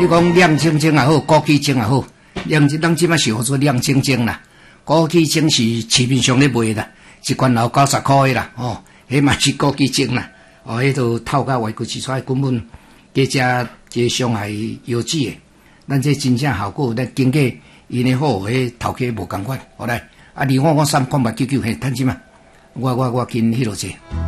你讲亮晶晶也好，枸杞精也好，咱即摆是号做亮晶晶啦。枸杞精是市面上咧卖啦，一罐老90块的啦，哦，迄嘛是枸杞精啦，哦，迄都透甲外国市出来根本加伤害药剂的，咱这真正效果，咱经过因的好，迄头家无共款，好来，啊，另外我39899，嘿，趁钱嘛，我紧迄落者。